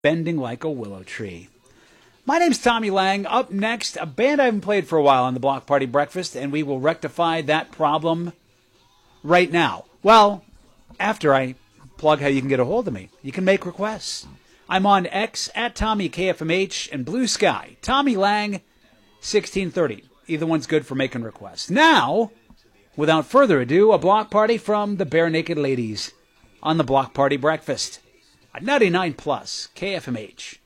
bending like a willow tree. My name's Tommy Lang. Up next, a band I haven't played for a while on the Block Party Breakfast, and we will rectify that problem right now. Well, after I plug how you can get a hold of me. You can make requests. I'm on X at Tommy KFMH and Blue Sky, Tommy Lang 1630. Either one's good for making requests. Now, without further ado, a block party from the Bare Naked Ladies on the Block Party Breakfast at 99 Plus KFMH.